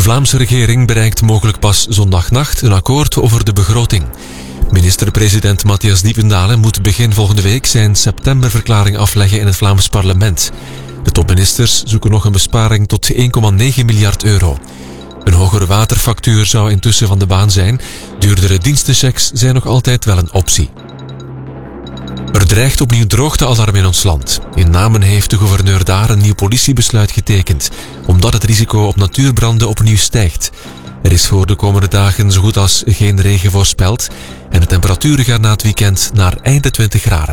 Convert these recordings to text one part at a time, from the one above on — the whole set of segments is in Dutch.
Vlaamse regering bereikt mogelijk pas zondagnacht een akkoord over de begroting. Minister-president Matthias Diependalen moet begin volgende week zijn septemberverklaring afleggen in het Vlaams parlement. De topministers zoeken nog een besparing tot 1,9 miljard euro. Een hogere waterfactuur zou intussen van de baan zijn. Duurdere dienstenchecks zijn nog altijd wel een optie. Er dreigt opnieuw droogtealarm in ons land. In Namen heeft de gouverneur daar een nieuw politiebesluit getekend, omdat het risico op natuurbranden opnieuw stijgt. Er is voor de komende dagen zo goed als geen regen voorspeld en de temperaturen gaan na het weekend naar eind de 20 graden.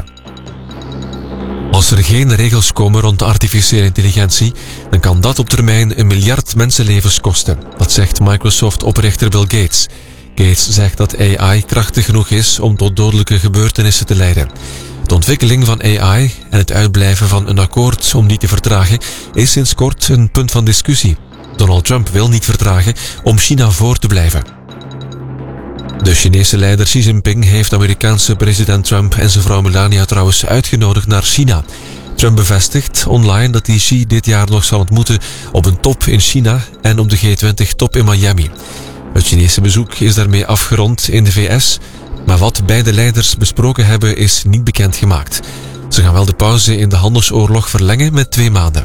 Als er geen regels komen rond artificiële intelligentie, dan kan dat op termijn 1 miljard mensenlevens kosten. Dat zegt Microsoft-oprichter Bill Gates. Gates zegt dat AI krachtig genoeg is om tot dodelijke gebeurtenissen te leiden. De ontwikkeling van AI en het uitblijven van een akkoord om die te vertragen is sinds kort een punt van discussie. Donald Trump wil niet vertragen om China voor te blijven. De Chinese leider Xi Jinping heeft Amerikaanse president Trump en zijn vrouw Melania trouwens uitgenodigd naar China. Trump bevestigt online dat hij Xi dit jaar nog zal ontmoeten op een top in China en op de G20-top in Miami. Het Chinese bezoek is daarmee afgerond in de VS, maar wat beide leiders besproken hebben is niet bekendgemaakt. Ze gaan wel de pauze in de handelsoorlog verlengen met 2 maanden.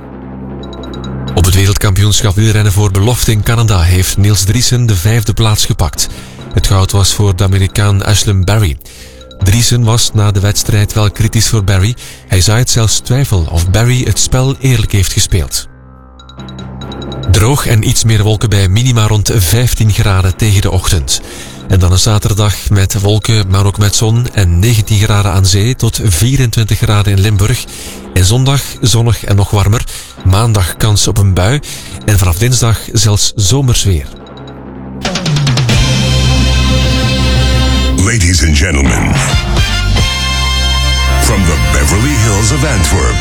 Op het wereldkampioenschap wielrennen voor belofte in Canada heeft Niels Driessen de 5e plaats gepakt. Het goud was voor de Amerikaan Ashlyn Barry. Driessen was na de wedstrijd wel kritisch voor Barry. Hij zaait zelfs twijfel of Barry het spel eerlijk heeft gespeeld. Droog en iets meer wolken bij minima rond 15 graden tegen de ochtend. En dan een zaterdag met wolken, maar ook met zon en 19 graden aan zee tot 24 graden in Limburg. En zondag zonnig en nog warmer. Maandag kans op een bui en vanaf dinsdag zelfs zomers weer. Ladies and gentlemen, from the Beverly Hills of Antwerp,